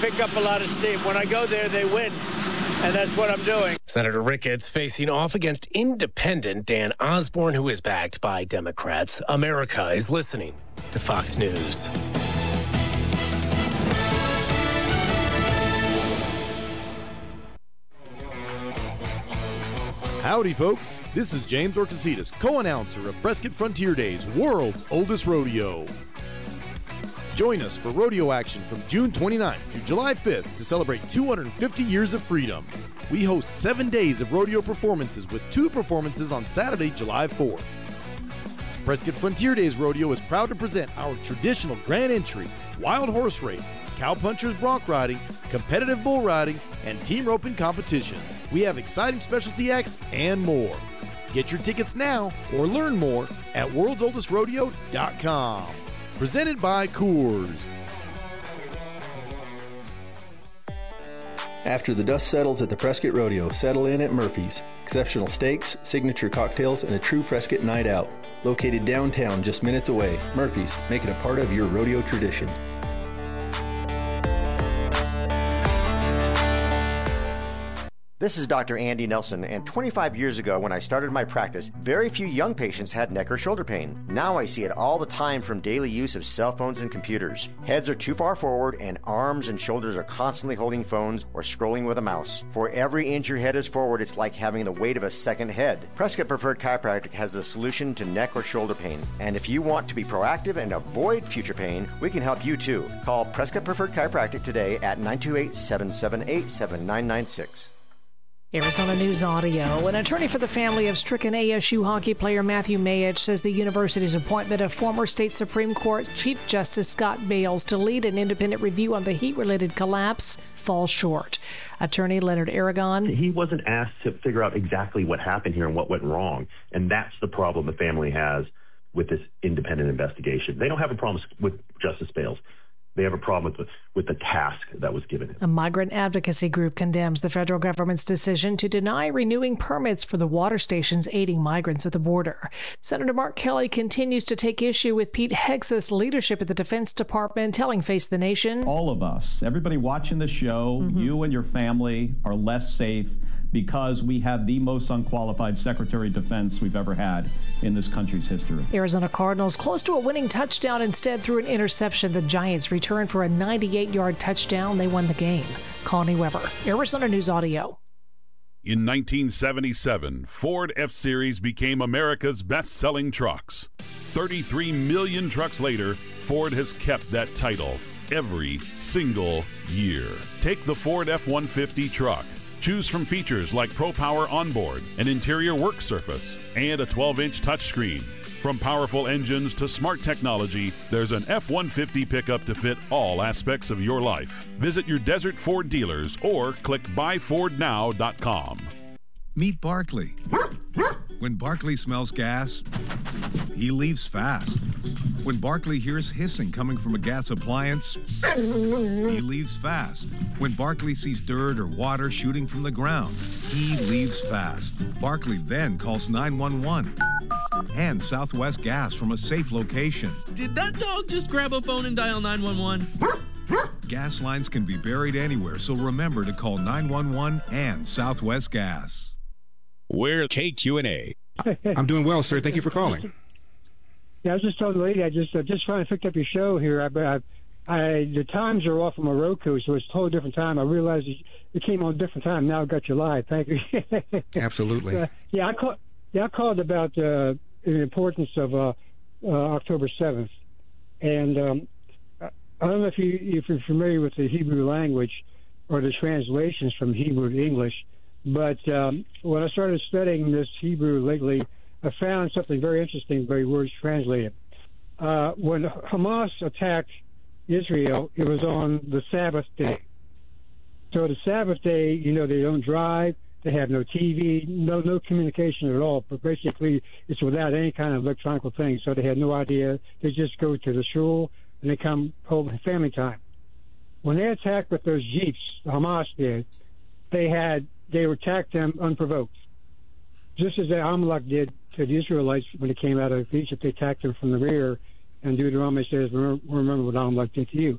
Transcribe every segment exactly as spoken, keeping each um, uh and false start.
pick up a lot of steam. When I go there, they win, and that's what I'm doing. Senator Ricketts facing off against independent Dan Osborne, who is backed by Democrats. America is listening to Fox News. Howdy, folks. This is James Orcasitas, co-announcer of Prescott Frontier Days, world's oldest rodeo. Join us for rodeo action from June twenty-ninth through July fifth to celebrate two hundred fifty years of freedom. We host seven days of rodeo performances with two performances on Saturday, July fourth. Prescott Frontier Days Rodeo is proud to present our traditional grand entry, wild horse race, cowpunchers bronc riding, competitive bull riding, and team roping competitions. We have exciting specialty acts and more. Get your tickets now or learn more at worlds oldest rodeo dot com. Presented by Coors. After the dust settles at the Prescott Rodeo, settle in at Murphy's. Exceptional steaks, signature cocktails, and a true Prescott night out. Located downtown just minutes away, Murphy's, make it a part of your rodeo tradition. This is Doctor Andy Nelson, and twenty-five years ago when I started my practice, very few young patients had neck or shoulder pain. Now I see it all the time from daily use of cell phones and computers. Heads are too far forward, and arms and shoulders are constantly holding phones or scrolling with a mouse. For every inch your head is forward, it's like having the weight of a second head. Prescott Preferred Chiropractic has the solution to neck or shoulder pain. And if you want to be proactive and avoid future pain, we can help you too. Call Prescott Preferred Chiropractic today at nine two eight, seven seven eight, seven nine nine six. Arizona News Audio. An attorney for the family of stricken A S U hockey player Matthew Mayich says the university's appointment of former state Supreme Court Chief Justice Scott Bales to lead an independent review on the heat-related collapse falls short. Attorney Leonard Aragon. He wasn't asked to figure out exactly what happened here and what went wrong, and that's the problem the family has with this independent investigation. They don't have a problem with Justice Bales. They have a problem with the, with the task that was given him. A migrant advocacy group condemns the federal government's decision to deny renewing permits for the water stations aiding migrants at the border. Senator Mark Kelly continues to take issue with Pete Hegseth's leadership at the Defense Department, telling Face the Nation. All of us, everybody watching the show, mm-hmm. you and your family are less safe because we have the most unqualified Secretary of Defense we've ever had in this country's history. Arizona Cardinals close to a winning touchdown. Instead, through an interception, the Giants returned for a ninety-eight-yard touchdown. They won the game. Connie Weber, Arizona News Audio. In nineteen seventy-seven, Ford F-Series became America's best-selling trucks. thirty-three million trucks later, Ford has kept that title every single year. Take the Ford F one fifty truck. Choose from features like Pro Power Onboard, an interior work surface, and a twelve-inch touchscreen. From powerful engines to smart technology, there's an F one fifty pickup to fit all aspects of your life. Visit your Desert Ford dealers or click buy ford now dot com. Meet Barkley. When Barkley smells gas, he leaves fast. When Barkley hears hissing coming from a gas appliance, he leaves fast. When Barkley sees dirt or water shooting from the ground, he leaves fast. Barkley then calls nine one one and Southwest Gas from a safe location. Did that dog just grab a phone and dial nine one one? Gas lines can be buried anywhere, so remember to call nine one one and Southwest Gas. We're K Q and A. I'm doing well, sir. Thank you for calling. Yeah, I was just telling the lady, I just uh, just finally picked up your show here. I, I, I the times are off on my Roku, so it's a totally different time. I realized it, it came on a different time. Now I got you live. Thank you. Absolutely. Uh, yeah, I call, yeah, I called about uh, the importance of uh, uh, October seventh, and um, I don't know if you if you're familiar with the Hebrew language or the translations from Hebrew to English, but um, when I started studying this Hebrew lately, I found something very interesting by words translated. Uh, when Hamas attacked Israel, it was on the Sabbath day. So the Sabbath day, you know, they don't drive, they have no T V, no no communication at all. But basically, it's without any kind of electronic thing. So they had no idea. They just go to the shul and they come home family time. When they attacked with those jeeps, Hamas did, they had they attacked them unprovoked, just as the Amalek did to the Israelites when they came out of Egypt. They attacked them from the rear, and Deuteronomy says, remember, remember what Amalek did to you.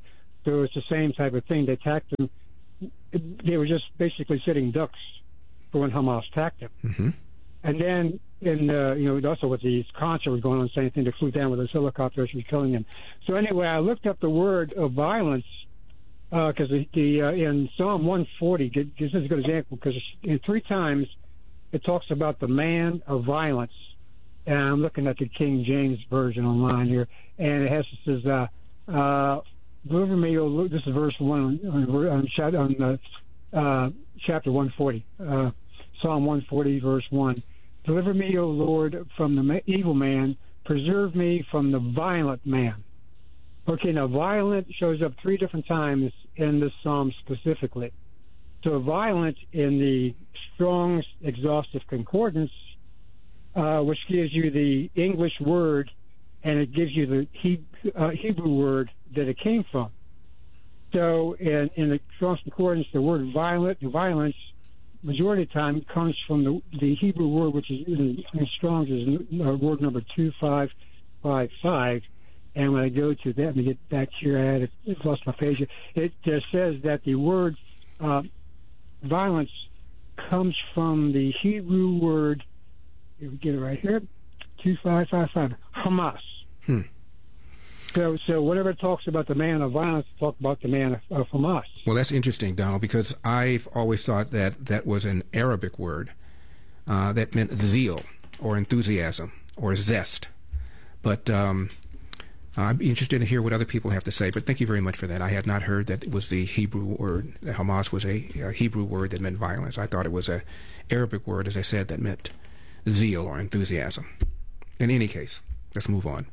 So it's the same type of thing. They attacked them. They were just basically sitting ducks for when Hamas attacked them. Mm-hmm. And then, in uh, you know, also with the concert was going on, the same thing. They flew down with those helicopters and killing them. So anyway, I looked up the word of violence because uh, the, the uh, in Psalm one forty, this is a good example because in three times it talks about the man of violence. And I'm looking at the King James version online here, and it has it says, uh, uh, "Deliver me, O Lord." This is verse one on, on, on uh, uh, chapter one forty, uh, Psalm one forty, verse one. "Deliver me, O Lord, from the evil man. Preserve me from the violent man." Okay, now violent shows up three different times in this psalm specifically. So violent in the Strong's Exhaustive Concordance, uh, which gives you the English word, and it gives you the he, uh, Hebrew word that it came from. So in, in the Strong's Concordance, the word violent, violence, majority of the time comes from the, the Hebrew word, which is in, in Strong's is uh, word number two five five five. And when I go to that, let me get back here, I had it, it lost my page. It uh, says that the word uh, violence comes from the Hebrew word, here we get it right here, two five five five, Hamas. Hmm. So, so whenever it talks about the man of violence, it talks about the man of, of Hamas. Well, that's interesting, Donald, because I've always thought that that was an Arabic word uh, that meant zeal or enthusiasm or zest. But um, I'm interested to hear what other people have to say, but thank you very much for that. I had not heard that it was the Hebrew word, that Hamas was a, a Hebrew word that meant violence. I thought it was an Arabic word, as I said, that meant zeal or enthusiasm. In any case, let's move on.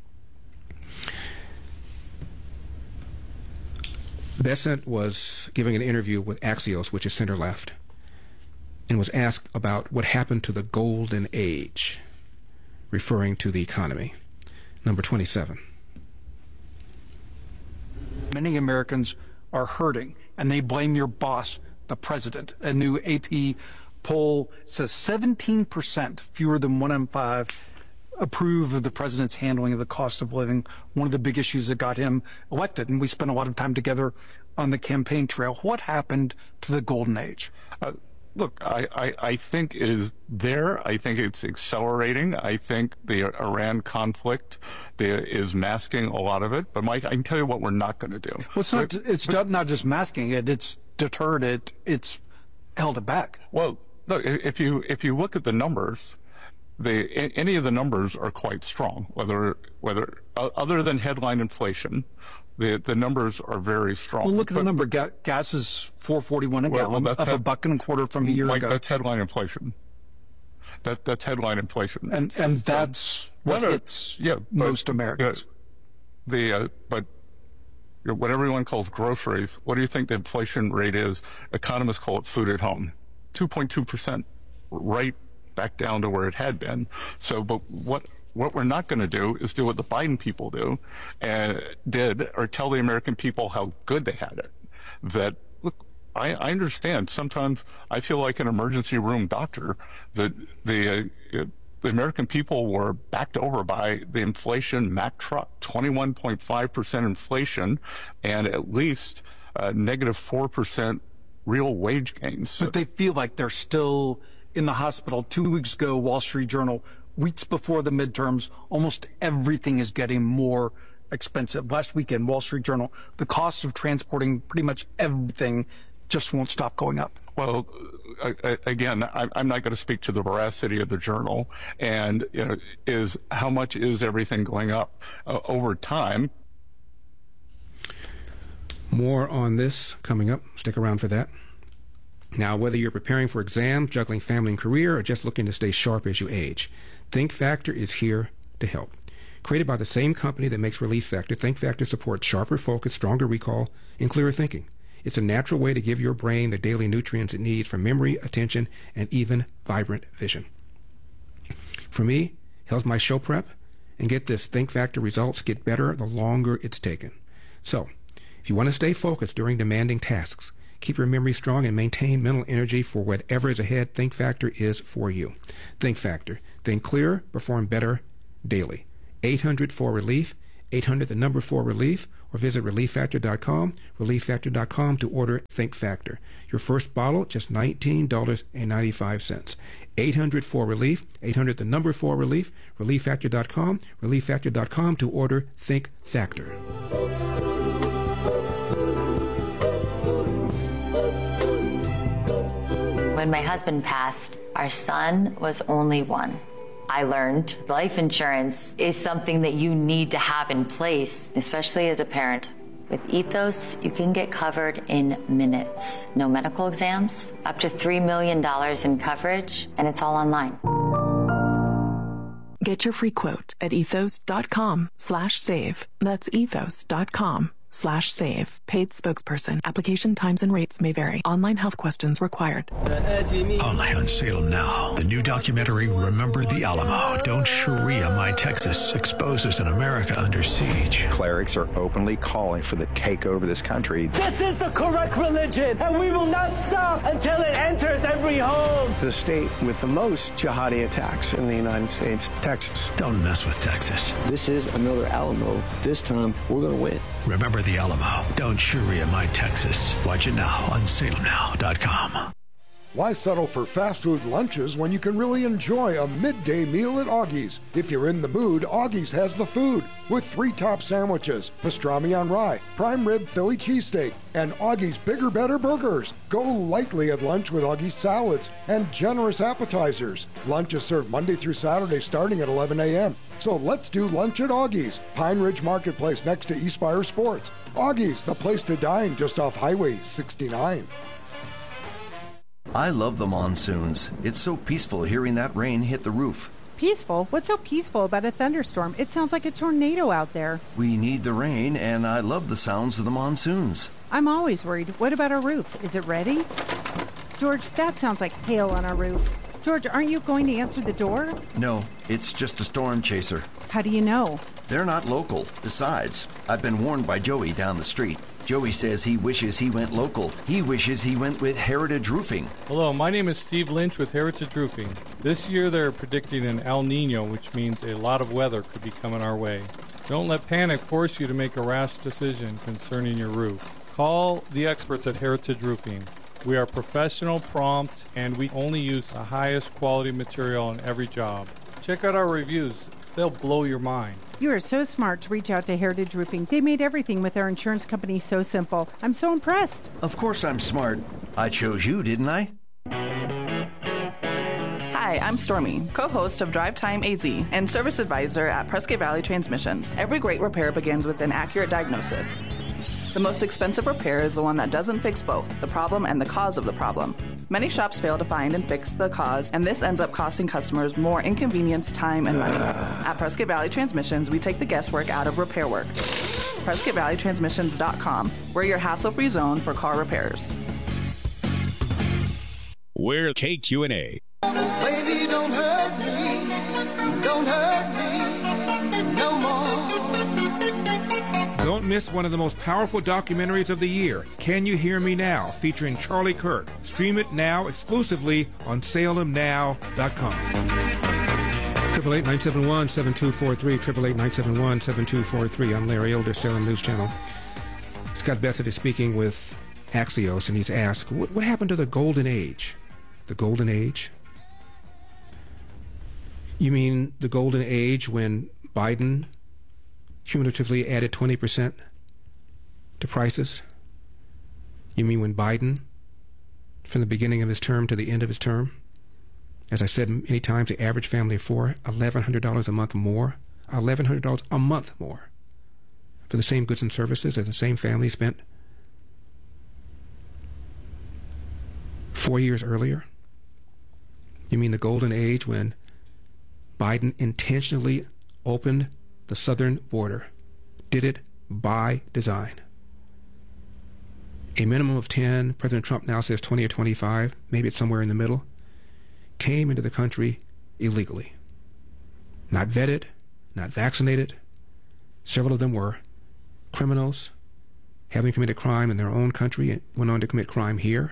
Bessent was giving an interview with Axios, which is center-left, and was asked about what happened to the golden age, referring to the economy. Number twenty-seven. Many Americans are hurting, and they blame your boss, the president. A new A P poll says seventeen percent, fewer than one in five, approve of the president's handling of the cost of living, one of the big issues that got him elected. And we spent a lot of time together on the campaign trail. What happened to the golden age? Uh, Look, I, I, I think it is there. I think it's accelerating. I think the Iran conflict there is masking a lot of it. But, Mike, I can tell you what we're not going to do. Well, it's not, it's but, not just masking it. It's deterred it. It's held it back. Well, look, if you if you look at the numbers, the any of the numbers are quite strong. Whether whether uh, other than headline inflation, the the numbers are very strong. Well, look at but, the number. Ga- gas is four forty-one a well, gallon, well, up head, a buck and a quarter from a year Mike, ago. That's headline inflation. That that's headline inflation. And and so, that's what no, no, hits yeah, most but, Americans. Uh, the uh, but you know, what everyone calls groceries. What do you think the inflation rate is? Economists call it food at home, two point two percent, right back down to where it had been. So, but what? What we're not going to do is do what the Biden people do and did, or tell the American people how good they had it. That, look, I, I understand. Sometimes I feel like an emergency room doctor. That the, uh, the American people were backed over by the inflation Mack truck, twenty-one point five percent inflation, and at least uh, negative four percent real wage gains. But they feel like they're still in the hospital. Two weeks ago, Wall Street Journal, weeks before the midterms, almost everything is getting more expensive. Last weekend, Wall Street Journal, the cost of transporting pretty much everything just won't stop going up. Well, I, I, again, I, I'm not going to speak to the veracity of the journal, and you know, is how much is everything going up uh, over time? More on this coming up. Stick around for that. Now, whether you're preparing for exams, juggling family and career, or just looking to stay sharp as you age, Think Factor is here to help. Created by the same company that makes Relief Factor, Think Factor supports sharper focus, stronger recall, and clearer thinking. It's a natural way to give your brain the daily nutrients it needs for memory, attention, and even vibrant vision. For me, helps my show prep, and get this, Think Factor results get better the longer it's taken. So, if you want to stay focused during demanding tasks, keep your memory strong, and maintain mental energy for whatever is ahead, Think Factor is for you. Think Factor. Think clearer, perform better daily. eight hundred four relief, eight hundred, the number four relief, or visit relief factor dot com, relief factor dot com to order Think Factor. Your first bottle, just nineteen dollars and ninety-five cents. eight hundred four relief, eight hundred, the number four relief, relief factor dot com, relief factor dot com to order Think Factor. When my husband passed, our son was only one. I learned life insurance is something that you need to have in place, especially as a parent. With Ethos, you can get covered in minutes. No medical exams, up to three million dollars in coverage, and it's all online. Get your free quote at ethos.com slash save. That's ethos.com slash save. Paid spokesperson. Application times and rates may vary. Online health questions required. Only on Salem Now. The new documentary, Remember the Alamo. Don't Sharia My Texas, exposes an America under siege. Clerics are openly calling for the takeover of this country. This is the correct religion, and we will not stop until it enters every home. The state with the most jihadi attacks in the United States, Texas. Don't mess with Texas. This is another Alamo. This time, we're going to win. Remember the Alamo. Don't Sharia My Texas. Watch it now on salem now dot com. Why settle for fast food lunches when you can really enjoy a midday meal at Augie's? If you're in the mood, Augie's has the food with three top sandwiches, pastrami on rye, prime rib Philly cheesesteak, and Augie's Bigger Better Burgers. Go lightly at lunch with Augie's salads and generous appetizers. Lunch is served Monday through Saturday starting at eleven a.m. So let's do lunch at Augie's, Pine Ridge Marketplace next to Eastspire Sports. Augie's, the place to dine just off Highway sixty-nine. I love the monsoons. It's so peaceful hearing that rain hit the roof. Peaceful? What's so peaceful about a thunderstorm? It sounds like a tornado out there. We need the rain, and I love the sounds of the monsoons. I'm always worried. What about our roof? Is it ready? George, that sounds like hail on our roof. George, aren't you going to answer the door? No, it's just a storm chaser. How do you know? They're not local. Besides, I've been warned by Joey down the street. Joey says he wishes he went local. He wishes he went with Heritage Roofing. Hello, my name is Steve Lynch with Heritage Roofing. This year they're predicting an El Nino, which means a lot of weather could be coming our way. Don't let panic force you to make a rash decision concerning your roof. Call the experts at Heritage Roofing. We are professional, prompt, and we only use the highest quality material on every job. Check out our reviews. They'll blow your mind. You are so smart to reach out to Heritage Roofing. They made everything with their insurance company so simple. I'm so impressed. Of course I'm smart. I chose you, didn't I? Hi, I'm Stormy, co-host of Drive Time A Z and service advisor at Prescott Valley Transmissions. Every great repair begins with an accurate diagnosis. The most expensive repair is the one that doesn't fix both, the problem and the cause of the problem. Many shops fail to find and fix the cause, and this ends up costing customers more inconvenience, time, and money. At Prescott Valley Transmissions, we take the guesswork out of repair work. Prescott Valley Transmissions dot com. We're your hassle-free zone for car repairs. We're K Q and A. Baby, don't hurt me. Don't hurt me no more. Don't miss one of the most powerful documentaries of the year, Can You Hear Me Now, featuring Charlie Kirk. Stream it now exclusively on salem now dot com. triple eight nine seven one seven two four three, triple eight nine seven one seven two four three. I'm Larry Elder, Salem News Channel. Scott Bessett is speaking with Axios, and he's asked, what, what happened to the golden age? The golden age? You mean the golden age when Biden cumulatively added twenty percent to prices? You mean when Biden, from the beginning of his term to the end of his term, as I said many times, the average family of four, eleven hundred dollars a month more, eleven hundred dollars a month more for the same goods and services as the same family spent four years earlier? You mean the golden age when Biden intentionally opened the southern border, did it by design? A minimum of ten, President Trump now says twenty or twenty-five, maybe it's somewhere in the middle, came into the country illegally. Not vetted, not vaccinated. Several of them were criminals, having committed crime in their own country and went on to commit crime here.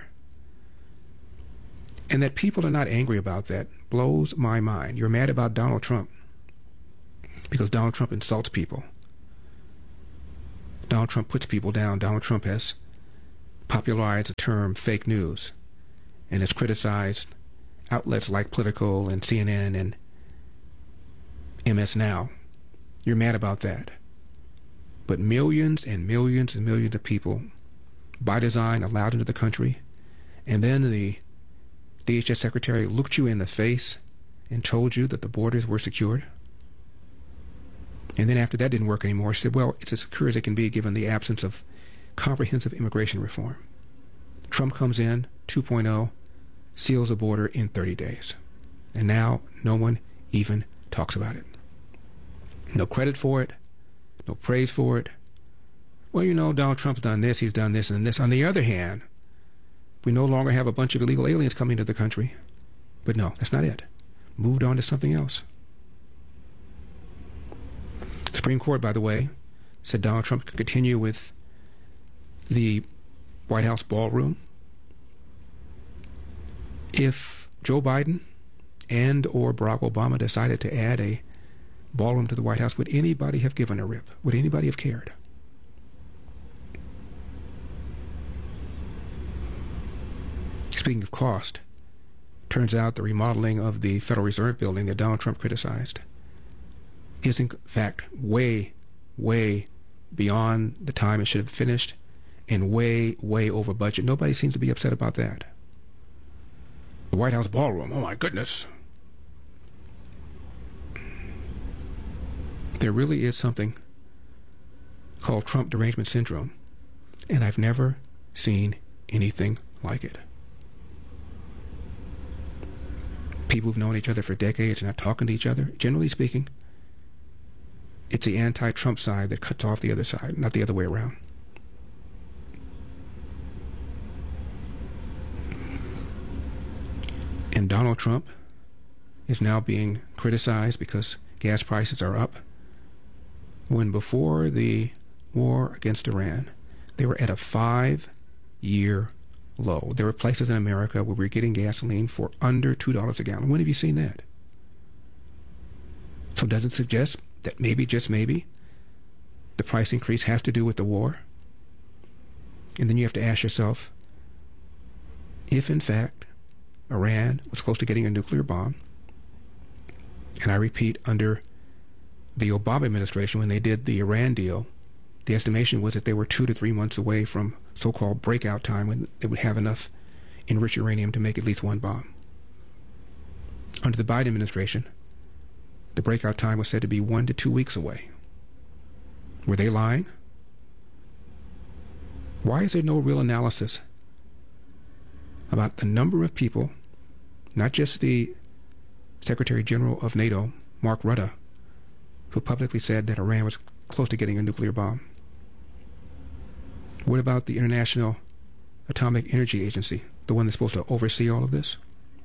And that people are not angry about that blows my mind. You're mad about Donald Trump because Donald Trump insults people. Donald Trump puts people down. Donald Trump has popularized the term fake news and has criticized outlets like Politico and C N N and M S Now. You're mad about that. But millions and millions and millions of people, by design, allowed into the country, and then the D H S secretary looked you in the face and told you that the borders were secured. And then after that didn't work anymore, said, well, it's as secure as it can be given the absence of comprehensive immigration reform. Trump comes in, two point oh, seals the border in thirty days. And now no one even talks about it. No credit for it, no praise for it. Well, you know, Donald Trump's done this, he's done this and this. On the other hand, we no longer have a bunch of illegal aliens coming into the country. But no, that's not it. Moved on to something else. The Supreme Court, by the way, said Donald Trump could continue with the White House ballroom if Joe Biden and or Barack Obama decided to add a ballroom to the White House. Would anybody have given a rip? Would anybody have cared? Speaking of cost, turns out the remodeling of the Federal Reserve building that Donald Trump criticized is in fact way, way beyond the time it should have finished and way, way over budget. Nobody seems to be upset about that. The White House ballroom, oh my goodness. There really is something called Trump derangement syndrome, and I've never seen anything like it. People who've known each other for decades are not talking to each other. Generally speaking, it's the anti-Trump side that cuts off the other side, not the other way around. And Donald Trump is now being criticized because gas prices are up, when before the war against Iran, they were at a five-year low. There were places in America where we were getting gasoline for under two dollars a gallon. When have you seen that? So does it suggest that maybe, just maybe, the price increase has to do with the war? And then you have to ask yourself, if in fact Iran was close to getting a nuclear bomb, and I repeat, under the Obama administration, when they did the Iran deal, the estimation was that they were two to three months away from so-called breakout time when they would have enough enriched uranium to make at least one bomb. Under the Biden administration, the breakout time was said to be one to two weeks away. Were they lying? Why is there no real analysis about the number of people, not just the Secretary General of NATO, Mark Rutte, who publicly said that Iran was close to getting a nuclear bomb? What about the International Atomic Energy Agency, the one that's supposed to oversee all of this?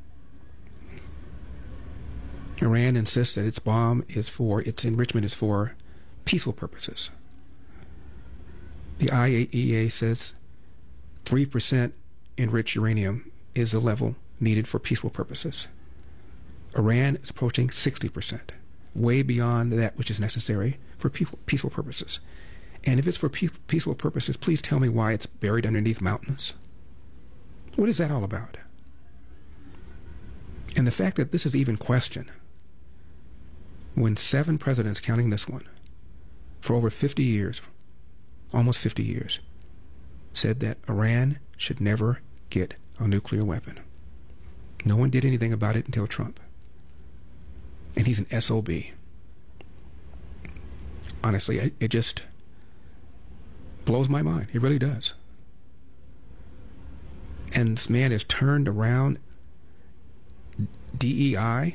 Iran insists that its bomb is for, its enrichment is for peaceful purposes. The I A E A says three percent enriched uranium is the level needed for peaceful purposes. Iran is approaching sixty percent, way beyond that which is necessary for peaceful purposes. And if it's for peaceful purposes, please tell me why it's buried underneath mountains. What is that all about? And the fact that this is even questioned, when seven presidents, counting this one, for over fifty years, almost fifty years, said that Iran should never get a nuclear weapon. No one did anything about it until Trump. And he's an S O B. Honestly, it, it just blows my mind. It really does. And this man has turned around D E I,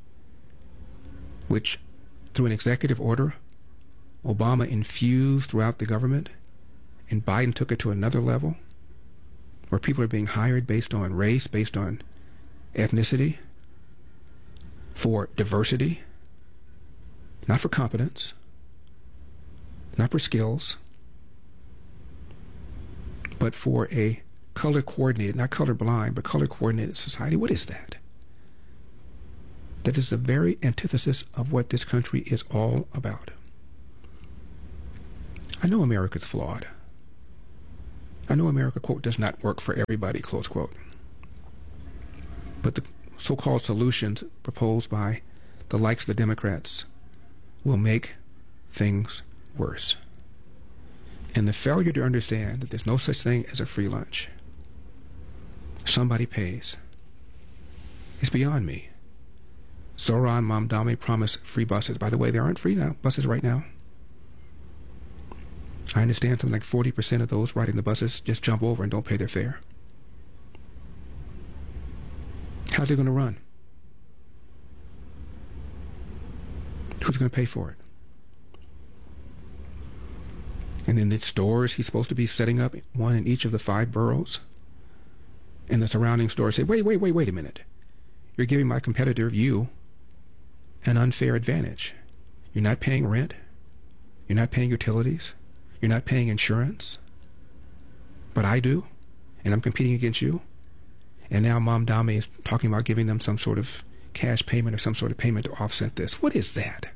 which, through an executive order, Obama infused throughout the government, and Biden took it to another level, where people are being hired based on race, based on ethnicity, for diversity, not for competence, not for skills, but for a color-coordinated, not color-blind, but color-coordinated society. What is that? That is the very antithesis of what this country is all about. I know America's flawed. I know America, quote, does not work for everybody, close quote. But the so-called solutions proposed by the likes of the Democrats will make things worse. And the failure to understand that there's no such thing as a free lunch, somebody pays, is beyond me. Zoran Mamdani promised free buses. By the way, there aren't free now, buses right now. I understand something like forty percent of those riding the buses just jump over and don't pay their fare. How's it going to run? Who's going to pay for it? And then the stores, he's supposed to be setting up one in each of the five boroughs. And the surrounding stores say, wait, wait, wait, wait a minute. You're giving my competitor, you, an unfair advantage. You're not paying rent. You're not paying utilities. You're not paying insurance. But I do, and I'm competing against you. And now Mamdani is talking about giving them some sort of cash payment or some sort of payment to offset this. What is that?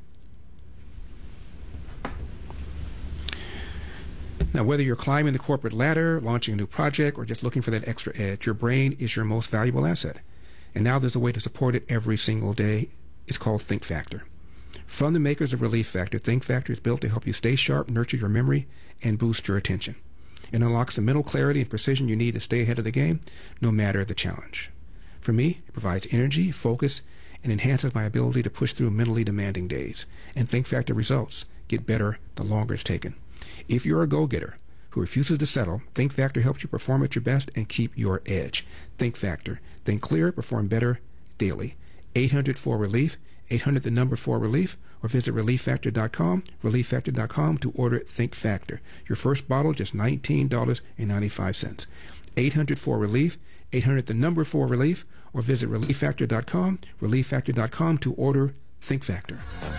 Now, whether you're climbing the corporate ladder, launching a new project, or just looking for that extra edge, your brain is your most valuable asset. And now there's a way to support it every single day. It's called Think Factor. From the makers of Relief Factor, Think Factor is built to help you stay sharp, nurture your memory, and boost your attention. It unlocks the mental clarity and precision you need to stay ahead of the game, no matter the challenge. For me, it provides energy, focus, and enhances my ability to push through mentally demanding days. And Think Factor results get better the longer it's taken. If you're a go-getter who refuses to settle, Think Factor helps you perform at your best and keep your edge. Think Factor. Think clear, perform better daily. eight hundred four relief, eight hundred the number four relief, or visit relief factor dot com, relief factor dot com to order Think Factor. Your first bottle, just nineteen dollars and ninety-five cents. eight hundred four relief, eight hundred the number four relief, or visit relief factor dot com, relief factor dot com to order Think Factor.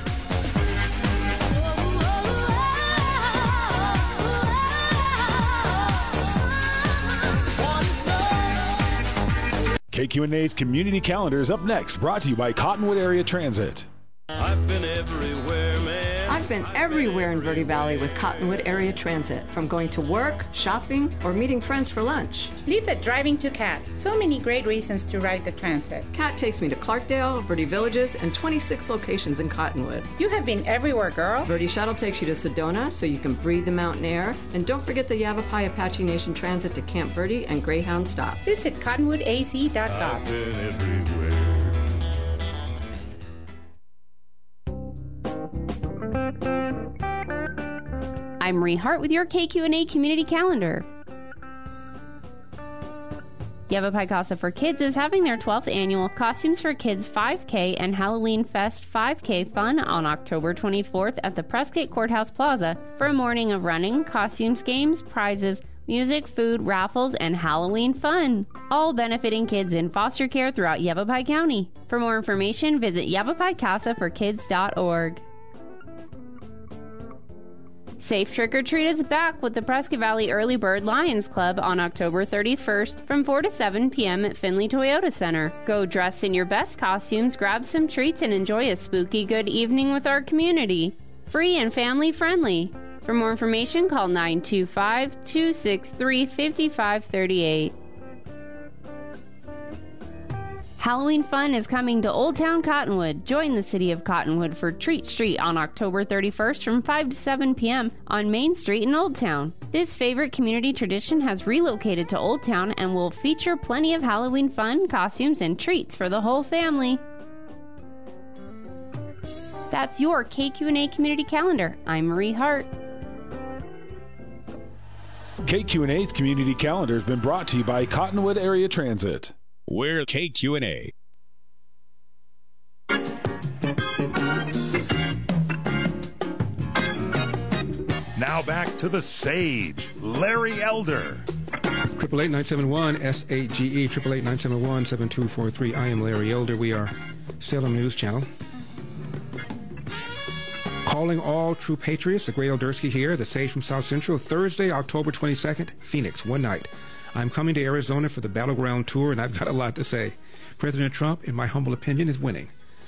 K Q N A's Community Calendar is up next, brought to you by Cottonwood Area Transit. I've been everywhere, man. I've been everywhere in Verde Valley with Cottonwood Area Transit, from going to work, shopping, or meeting friends for lunch. Leave the driving to Cat. So many great reasons to ride the transit. Cat takes me to Clarkdale, Verde Villages, and twenty-six locations in Cottonwood. You have been everywhere, girl. Verde Shuttle takes you to Sedona so you can breathe the mountain air. And don't forget the Yavapai Apache Nation Transit to Camp Verde and Greyhound Stop. Visit cottonwood a z dot com. I've been everywhere. I'm Marie Hart with your K Q N A Community Calendar. Yavapai Casa for Kids is having their twelfth annual Costumes for Kids five K and Halloween Fest five K fun on October twenty-fourth at the Prescott Courthouse Plaza for a morning of running, costumes, games, prizes, music, food, raffles, and Halloween fun, all benefiting kids in foster care throughout Yavapai County. For more information, visit yavapai casa for kids dot org. Safe Trick or Treat is back with the Prescott Valley Early Bird Lions Club on October thirty-first from four to seven p.m. at Finley Toyota Center. Go dressed in your best costumes, grab some treats, and enjoy a spooky good evening with our community. Free and family friendly. For more information, call nine two five, two six three, five five three eight. Halloween fun is coming to Old Town Cottonwood. Join the city of Cottonwood for Treat Street on October thirty-first from five to seven p.m. on Main Street in Old Town. This favorite community tradition has relocated to Old Town and will feature plenty of Halloween fun, costumes, and treats for the whole family. That's your K Q N A Community Calendar. I'm Marie Hart. K Q N A's Community Calendar has been brought to you by Cottonwood Area Transit. We're K Q N A. Now back to the Sage, Larry Elder. Triple eight nine seven one S A G E triple eight nine seven one seven two four three. I am Larry Elder. We are Salem News Channel. Calling all true patriots, the Great Eldersky here, the Sage from South Central, Thursday, October twenty-second, Phoenix, one night. I'm coming to Arizona for the Battleground Tour, and I've got a lot to say. President Trump, in my humble opinion, is winning.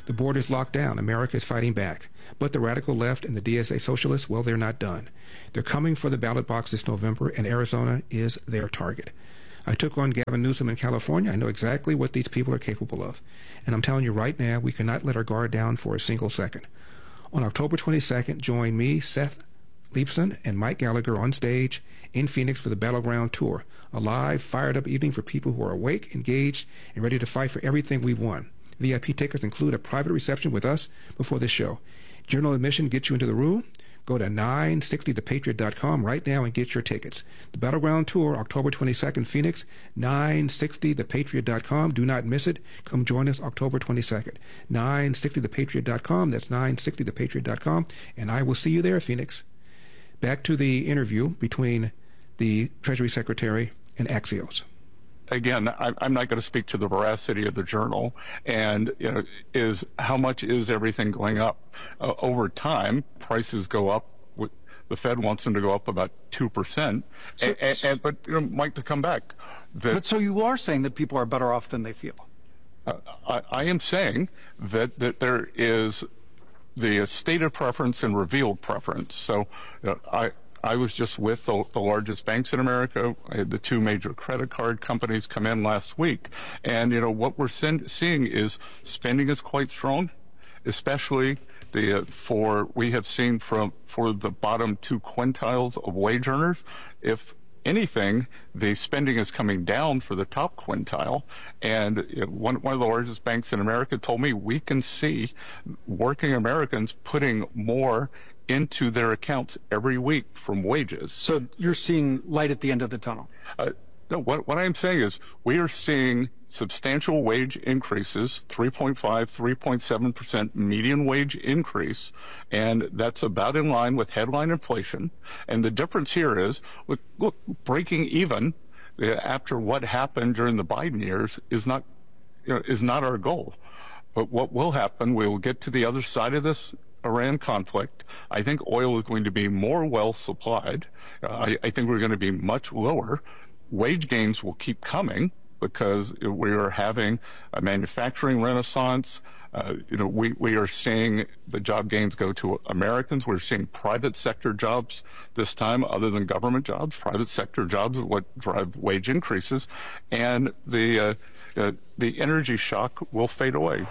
The border's locked down. America is fighting back. But the radical left and the D S A socialists, well, they're not done. They're coming for the ballot box this November, and Arizona is their target. I took on Gavin Newsom in California. I know exactly what these people are capable of. And I'm telling you right now, we cannot let our guard down for a single second. On October twenty-second, join me, Seth Leibson, and Mike Gallagher on stage in Phoenix for the Battleground Tour, a live, fired-up evening for people who are awake, engaged, and ready to fight for everything we've won. V I P tickets include a private reception with us before the show. General admission gets you into the room. Go to nine sixty the patriot dot com right now and get your tickets. The Battleground Tour, October twenty-second, Phoenix, nine sixty the patriot dot com. Do not miss it. Come join us October twenty-second. nine sixty the patriot dot com. That's nine sixty the patriot dot com. And I will see you there, Phoenix. Back to the interview between the Treasury Secretary and Axios. Again, I'm not going to speak to the veracity of the journal, and you know, is how much is everything going up uh, over time? Prices go up. The Fed wants them to go up about two percent. So, and, and, but you know, Mike, to come back, that, but so you are saying that people are better off than they feel. Uh, I, I am saying that that there is the stated preference and revealed preference. So you know, I. I was just with the, the largest banks in America. I had the two major credit card companies come in last week. And, you know, what we're sen- seeing is spending is quite strong, especially the, uh, for, we have seen from, for the bottom two quintiles of wage earners. If anything, the spending is coming down for the top quintile. And you know, one, one of the largest banks in America told me we can see working Americans putting more into their accounts every week from wages. So you're seeing light at the end of the tunnel? Uh, no, what, what I'm saying is we are seeing substantial wage increases, three point five, three point seven percent median wage increase, and that's about in line with headline inflation. And the difference here is, look, look breaking even uh, after what happened during the Biden years is not, you know, is not our goal. But what will happen, we will get to the other side of this Iran conflict. I think oil is going to be more well supplied. Uh, I, I think we're going to be much lower. Wage gains will keep coming because we are having a manufacturing renaissance. Uh, you know, we, we are seeing the job gains go to Americans. We're seeing private sector jobs this time, other than government jobs. Private sector jobs is what drive wage increases, and the uh, uh, the energy shock will fade away.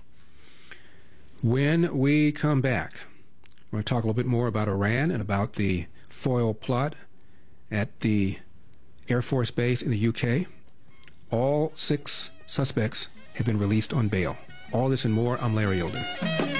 When we come back, we're going to talk a little bit more about Iran and about the foil plot at the Air Force Base in the U K. All six suspects have been released on bail. All this and more, I'm Larry Elder.